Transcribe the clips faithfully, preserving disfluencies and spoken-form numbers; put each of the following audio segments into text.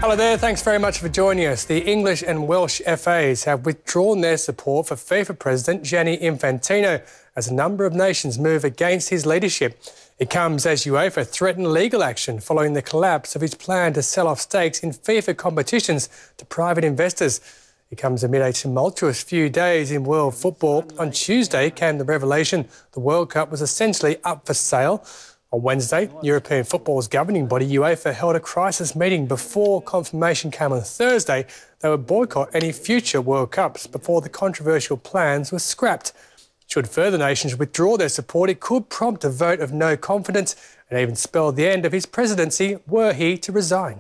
Hello there, thanks very much for joining us. The English and Welsh F As have withdrawn their support for FIFA President Gianni Infantino as a number of nations move against his leadership. It comes as UEFA threatened legal action following the collapse of his plan to sell off stakes in FIFA competitions to private investors. It comes amid a tumultuous few days in world football. On Tuesday came the revelation the World Cup was essentially up for sale. On Wednesday, European football's governing body UEFA held a crisis meeting before confirmation came on Thursday they would boycott any future World Cups before the controversial plans were scrapped. Should further nations withdraw their support, it could prompt a vote of no confidence and even spell the end of his presidency were he to resign.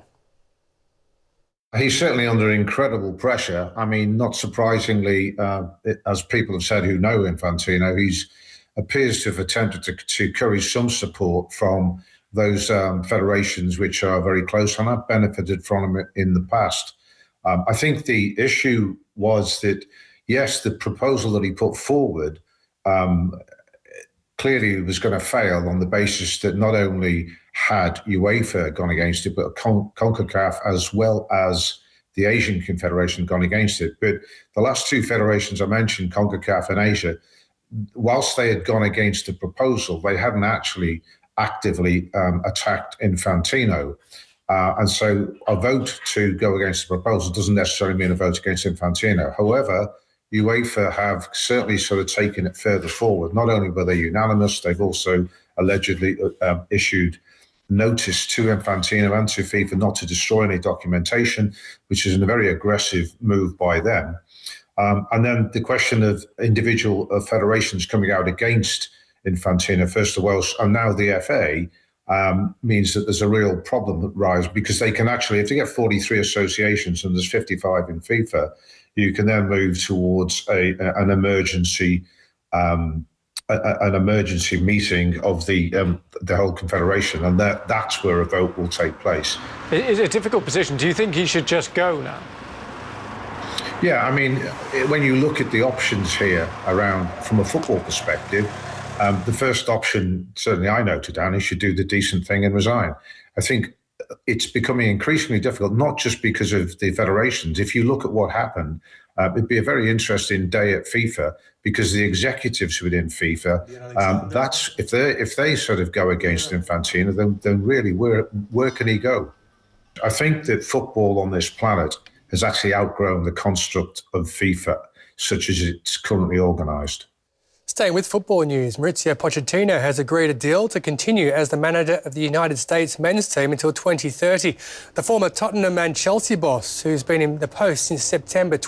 He's certainly under incredible pressure. I mean, not surprisingly, uh, as people have said who know Infantino, he's appears to have attempted to, to curry some support from those um, federations which are very close and have benefited from him in the past. Um, I think the issue was that, yes, the proposal that he put forward um, clearly was going to fail on the basis that not only had UEFA gone against it, but Con CONCACAF as well as the Asian Confederation gone against it. But the last two federations I mentioned, CONCACAF and Asia, whilst they had gone against the proposal, they hadn't actually actively um, attacked Infantino. Uh, and so a vote to go against the proposal doesn't necessarily mean a vote against Infantino. However, UEFA have certainly sort of taken it further forward. Not only were they unanimous, they've also allegedly uh, issued notice to Infantino and to FIFA not to destroy any documentation, which is a very aggressive move by them. Um, and then the question of individual uh, federations coming out against Infantino, first the Welsh and now the F A, um, means that there's a real problem that rises because they can actually, if they get forty-three associations and there's fifty-five in FIFA, you can then move towards a, an emergency um, a, an emergency meeting of the um, the whole confederation, and that that's where a vote will take place. It's a difficult position. Do you think he should just go now? Yeah, I mean, when you look at the options here around from a football perspective, um, the first option, certainly I noted down, is should do the decent thing and resign. I think it's becoming increasingly difficult, not just because of the federations. If you look at what happened, uh, it'd be a very interesting day at FIFA because the executives within FIFA, um, that's if they if they sort of go against Infantino, then then really where where can he go? I think that football on this planet has actually outgrown the construct of FIFA, such as it's currently organised. Staying with football news, Mauricio Pochettino has agreed a deal to continue as the manager of the United States men's team until twenty thirty. The former Tottenham and Chelsea boss, who's been in the post since September